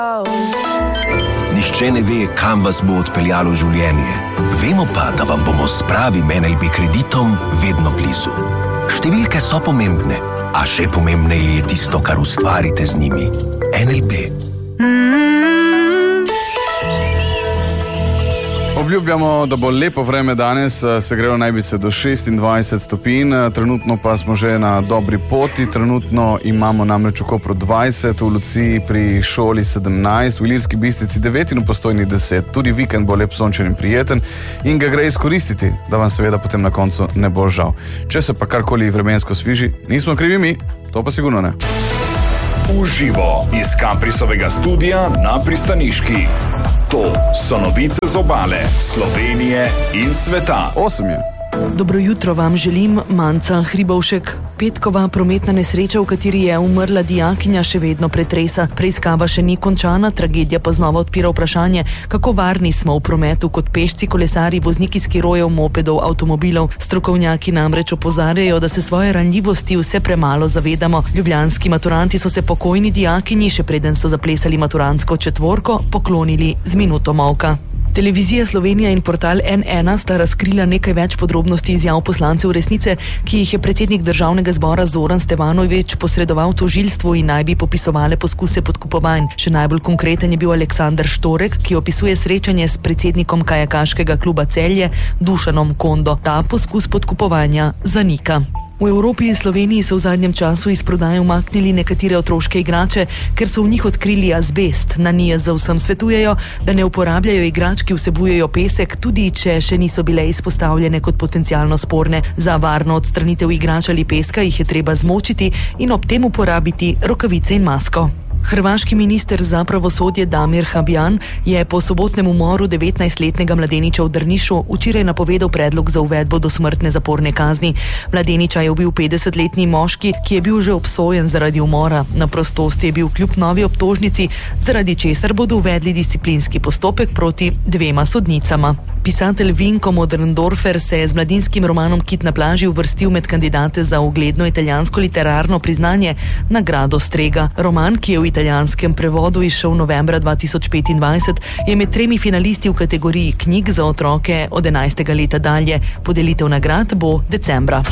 Nihče ne ve, kam vas bo odpeljalo življenje. Vemo pa, da vam bomo s pravim NLB kreditom vedno blizu. Številke so pomembne, a še pomembneje je tisto, kar ustvarite z njimi. NLB. Obljubljamo, da bo lepo vreme danes, segrelo naj bi se do 26 stopinj, trenutno pa smo že na dobri poti, trenutno imamo namreč v Kopru 20, v Luciji pri šoli 17, v Ilirski Bistrici 9 in v Postojni 10. Tudi vikend bo lep, sončen in prijeten in ga gre izkoristiti, da vam seveda potem na koncu ne bo žal. Če se pa karkoli vremensko sviži, nismo krivi mi, to pa sigurno ne. Uživo iz Kaprisovega studia na Pristaniški. To so novice z obale, Slovenije in sveta. 8 je. Dobro jutro vam želim, Manca Hribovšek. Petkova prometna nesreča, v kateri je umrla dijakinja, še vedno pretresa. Preiskava še ni končana, tragedija pa znova odpira vprašanje, kako varni smo v prometu kot pešci, kolesarji, vozniki skirojev, mopedov, avtomobilov. Strokovnjaki namreč opozarjajo, da se svoje ranljivosti vse premalo zavedamo. Ljubljanski maturanti so se pokojni dijakinji, še preden so zaplesali maturantsko četvorko, poklonili z minuto molka. Televizija Slovenija in portal N1 sta razkrila nekaj več podrobnosti izjav poslancev Resnice, ki jih je predsednik Državnega zbora Zoran Stevanović posredoval tožilstvu in naj bi popisovale poskuse podkupovanj. Še najbolj konkreten je bil Aleksander Štorek, ki opisuje srečanje s predsednikom kajakaškega kluba Celje Dušanom Kondo. Ta poskus podkupovanja zanika. V Evropi in Sloveniji so v zadnjem času iz prodaje umaknili nekatere otroške igrače, ker so v njih odkrili azbest. Na NIJZ vsem svetujejo, da ne uporabljajo igrač, ki vsebujejo pesek, tudi če še niso bile izpostavljene kot potencialno sporne. Za varno odstranitev igrač ali peska jih je treba zmočiti in ob tem uporabiti rokavice in masko. Hrvaški minister za pravosodje Damir Habjan je po sobotnem umoru 19-letnega mladeniča v Drnišu včeraj napovedal predlog za uvedbo dosmrtne zaporne kazni. Mladeniča je ubil 50-letni moški, ki je bil že obsojen zaradi umora. Na prostosti je bil kljub novi obtožnici, zaradi česar bodo uvedli disciplinski postopek proti 2 sodnicama. Pisatelj Vinko Moderndorfer se je z mladinskim romanom Kit na plaži uvrstil med kandidate za ugledno italijansko literarno priznanje nagrado Strega. Roman, ki je v italijanskem prevodu izšel novembra 2025, je med 3 finalisti v kategoriji knjig za otroke od 11. leta dalje. Podelitev nagrad bo decembra.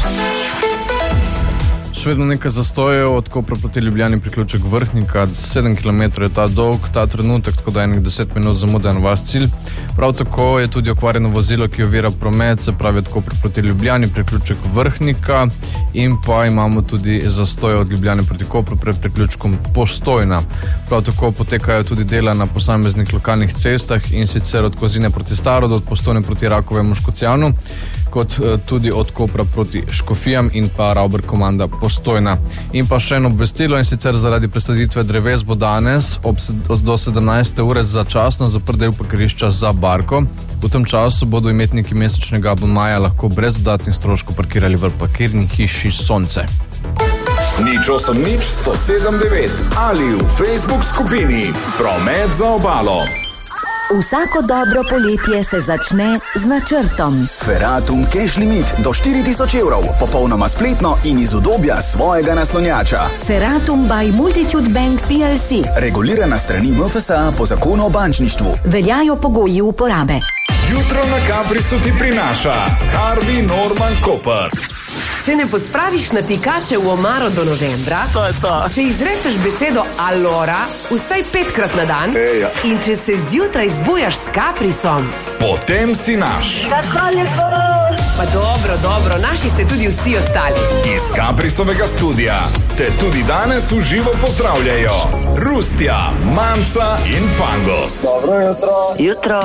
Še vedno nekaj zastojev, od Kopra proti Ljubljani priključek Vrhnika, 7 km je ta dolg, ta trenutek, tako da enih 10 minut zamuda na vaš cilj. Prav tako je tudi okvarjeno vozilo, ki ovira promet, se pravi od Kopra proti Ljubljani priključek Vrhnika in pa imamo tudi zastoje od Ljubljane proti Kopru pred priključkom Postojna. Prav tako potekajo tudi dela na posameznih lokalnih cestah in sicer od Kozine proti Starodu, od Postojne proti Rakovemu Škocjanu, kot tudi od Kopra proti Škofijam in pa Rauber komanda Postojna. In pa še eno obvestilo, in sicer zaradi presaditve dreves bo danes do 17. ure začasno zaprt del parkirišča za Barko. V tem času bodo imetniki mesečnega abonmaja lahko brez dodatnih stroškov parkirali v parkirni hiši Sonce. Nič 8 nič 107 9 ali v Facebook skupini Promet za obalo. Vsako dobro poletje se začne z načrtom. Ferratum Cash Limit do 4000 evrov, popolnoma spletno in iz udobja svojega naslonjača. Ferratum by Multitude Bank PLC. Regulirana strani MFSA po zakonu o bančništvu. Veljajo pogoji uporabe. Jutro na Kaprisu ti prinaša Harvey Norman Koper. Če ne pospraviš natikače v omaro do novembra, to je to. Če izrečeš besedo alora vsaj 5krat na dan in če se zjutraj zbujaš s Kaprisom, potem si naš. Pa dobro, naši ste tudi vsi ostali. Iz Kaprisovega studia te tudi danes v živo pozdravljajo Rustja, Manca in Pangos. Dobro jutro.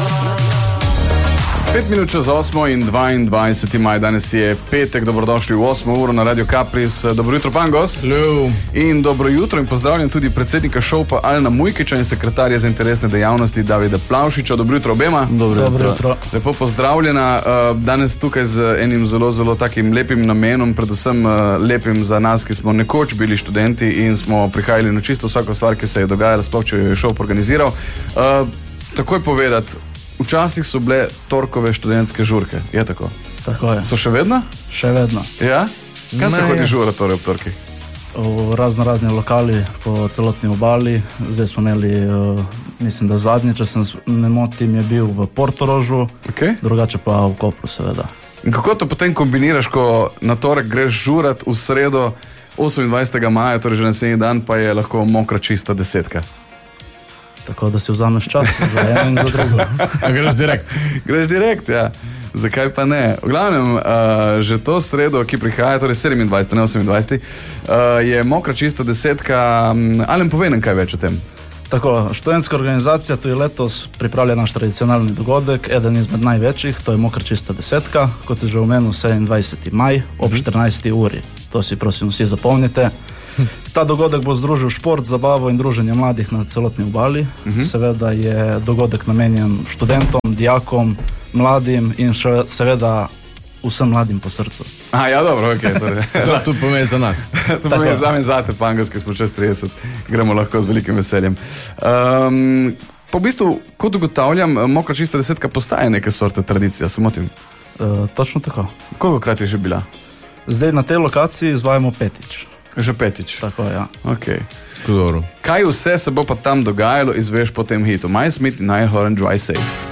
5 minut čez 8 in 22. maj, danes je petek, dobrodošli v 8. uro na Radio Kapris. Dobro jutro, Pangos. Hello. In dobro jutro in pozdravljam tudi predsednika šopa Alena Mujkiča in sekretarja za interesne dejavnosti Davida Plavšiča. Dobro jutro obema. Dobro jutro. Lepo pozdravljena. Danes tukaj z enim zelo takim lepim namenom, predvsem lepim za nas, ki smo nekoč bili študenti in smo prihajali na čisto vsako stvar, ki se je dogajala, sploh če je šop organiziral. Takoj povedati, včasih so bile torkove študentske žurke, je tako? Tako je. So še vedno? Še vedno. Ja? Kaj se hodi žura torej ob torkih? v razni lokali po celotni obali. Zdaj smo imeli, mislim, da zadnji, če se ne motim, je bil v Portorožu, drugače pa v Kopru, seveda. In kako to potem kombiniraš, ko na torek greš žurat, v sredo 28. maja, torej že naslednji dan, pa je lahko mokra čista 10? Tako da si vzameš čas za eno in za drugo. Greš direkt. Greš direkt, ja. Zakaj pa ne? V glavnem, že to sredo, ki prihaja, torej 27, ne 28, je mokra čista 10. Ali mi povej kaj več o tem? Tako, študentska organizacija tu je letos pripravlja naš tradicionalni dogodek, eden izmed največjih, to je mokra čista 10, kot se že omenil, 27. maj ob 14. uri. To si prosim vsi zapomnite. Ta dogodek bo združil šport, zabavo in druženje mladih na celotni obali. Seveda je dogodek namenjen študentom, dijakom, mladim in seveda vsem mladim po srcu. Ja, dobro, ok. To pomeni za nas. To pomeni za me, zate, pa angelski smo čez 30. Gremo lahko z velikim veseljem. Pa v bistvu, kot ugotavljam, mokra čista 10 postaje neke sorte tradicija, se motim? Točno tako. Kolikokrat je že bila? Zdaj na tej lokaciji izvajamo 5. Že 5. Tako, ja. Ok. Kaj vse se bo pa tam dogajalo, izveš po tem hitu? My Smith, Nile Horn, Dry Safe.